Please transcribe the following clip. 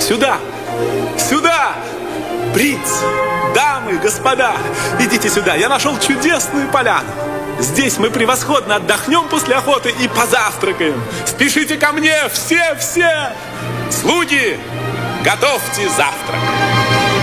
Сюда! Сюда! Принц! Дамы, господа! Идите сюда! Я нашел чудесную поляну! Здесь мы превосходно отдохнем после охоты и позавтракаем! Спешите ко мне! Все! Слуги, готовьте завтрак!